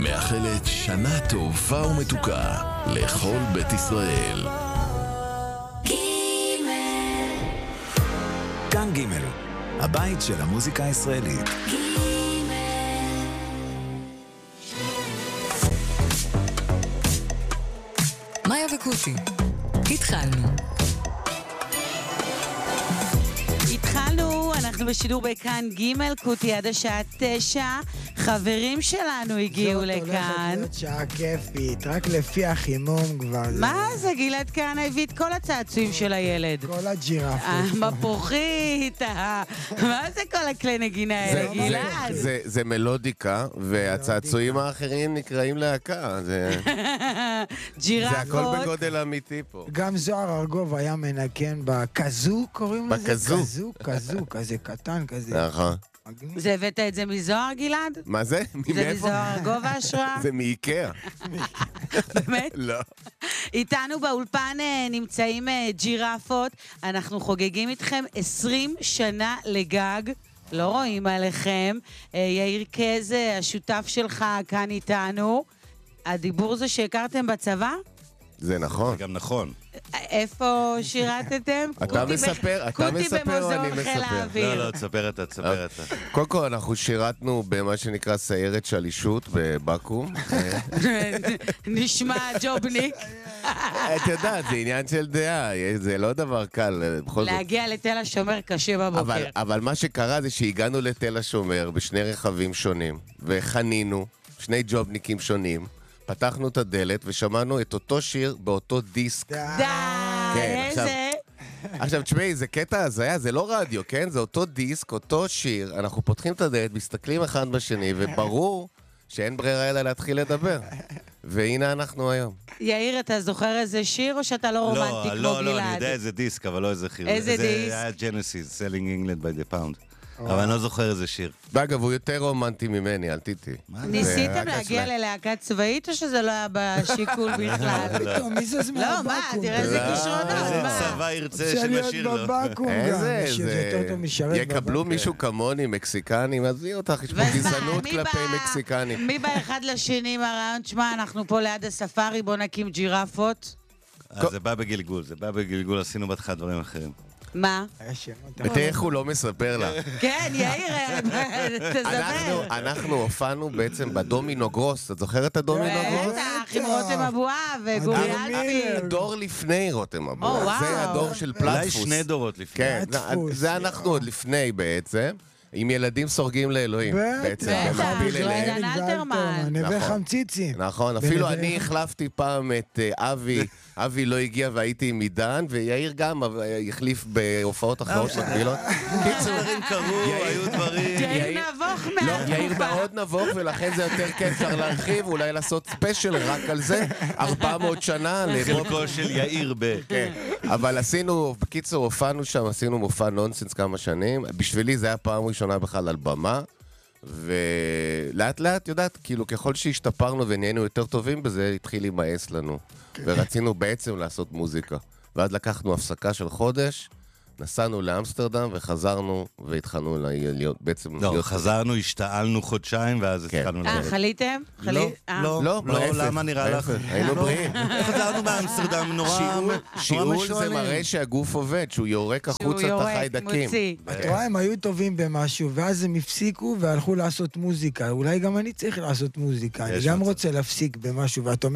מאחלת שנה טובה ומתוקה לכל בית ישראל. כאן ג' הבית של המוזיקה הישראלית. מאיה וקוטי, התחלנו. אנחנו בשידור בכאן ג' קוטי עד השעה 9. חברים שלנו הגיעו לכאן. זאת הולכת להיות שעה כיפית, רק לפי החימום כבר. מה זה? גלעד כאן הביא את כל הצעצועים של הילד. כל הג'ירפות. המפוחית, מה זה כל הכלי נגינה האלה, גלעד? זה מלודיקה, והצעצועים האחרים נקראים להקה. ג'ירפות. זה הכל בגודל אמיתי פה. גם זוהר ארגוב היה מנקן בכזו, קוראים לזה? בכזו. כזו, כזה קטן, כזה. נכון. זה הבאת את זה מזוהר, גלעד? מה זה? זה מזוהר ארגוב ההשראה? זה מאיקאה. באמת? לא. איתנו באולפן נמצאים ג'ירפות. אנחנו חוגגים איתכם 20 שנה לגג. לא רואים עליכם. יאיר קז, השותף שלך, כאן איתנו. הדיבור זה שהכרתם בצבא? זה נכון. זה גם נכון. איפה שירתתם? אתה מספר, קוטי במוזיאון חיל האוויר. לא, תספר אתה. קודם כל, אנחנו שירתנו במה שנקרא סיירת שלישות בבקו"ם. נשמע ג'ובניק. את יודעת, זה עניין של דעה, זה לא דבר קל. להגיע לתל השומר קשה בבוקר. אבל מה שקרה זה שהגענו לתל השומר בשני רכבים שונים, וחנינו, שני ג'ובניקים שונים, פתחנו את הדלת ושמענו את אותו שיר באותו דיסק. די, איזה... עכשיו, תשמעי, זה קטע הזיה, זה לא רדיו, כן? זה אותו דיסק, אותו שיר, אנחנו פותחים את הדלת, מסתכלים אחד בשני, וברור שאין ברירה אלא להתחיל לדבר. והנה אנחנו היום. יאיר, אתה זוכר איזה שיר או שאתה לא רומנטי כמו גלעד? לא, אני יודע איזה דיסק, אבל לא איזה חיר. איזה דיסק? זה היה ג'נסיס, Selling England by the Pound. אבל אני לא זוכר איזה שיר. ואגב, הוא יותר רומנטי ממני, אל תיתי. ניסיתם להגיע ללהקה צבאית או שזה לא היה בשיקול בכלל? פתאום, מי זה זמן לא, מה, תראה איזה כישרונות, איזה מה? צבא ירצה להיות שנשאיר לו. בבקו"ם גם. איזה, יותר טוב משרת יקבלו מישהו כמוני, מקסיקנים, אז יהיה אותך, יש פה גזענות כלפי מקסיקנים. מי באחד לשני מהרעיון, תשמע, אנחנו פה ליד הספארי, בוא נקים ג'ירפות. זה בא בגלגול, עשינו בהתחלה דברים אחרים. מה? ותראה איך הוא לא מספר לה. כן, יאיר, תזמר. אנחנו הופענו בעצם בדומינו גרוס, את זוכרת את הדומינו גרוס? בטח, עם רותם אבואב וגורי אלפי. הדור לפני רותם אבואב, וואו. זה הדור של פלטפוס. אולי 2 דורות לפני. כן, זה אנחנו עוד לפני בעצם. עם ילדים סורגים לאלוהים, בעצם, במקביל אליהם. ג'ורדן אלתרמן. נווה חמציצי. נכון, אפילו אני החלפתי פעם את אבי, אבי לא הגיע והייתי עם עידן, ויאיר גם החליף בהופעות אחרות מקבילות. דברים קרו, היו דברים. יאיר נבוך יאיר מאוד נבוך, ולכן זה יותר כן אפשר להרחיב, אולי לעשות ספיישל רק על זה, 400 שנה. חלקו של יאיר אבל עשינו, בקיצור, הופענו שם, עשינו מופע נונסנס כמה שנים, בשבילי זה היה פעם ראשונה בכלל על במה, ולאט לאט, יודעת, כאילו ככל שהשתפרנו ונהיינו יותר טובים בזה, התחיל להימאס לנו, ורצינו בעצם לעשות מוזיקה, ואז לקחנו הפסקה של חודש, נסענו לאמסטרדם וחזרנו והתחלנו בעצם לא, חזרנו, השתעלנו חודשיים ואז התחלנו חליתם? לא, למה נראה לך? היינו בריאים. חזרנו באמסטרדם, נורא שיעול זה מראה שהגוף עובד, שהוא יורק החוצה את החיידקים. את רואה, הם היו טובים במשהו, ואז הם הפסיקו והלכו לעשות מוזיקה. אולי גם אני צריך לעשות מוזיקה. אני גם רוצה להפסיק במשהו, ואת אומרת,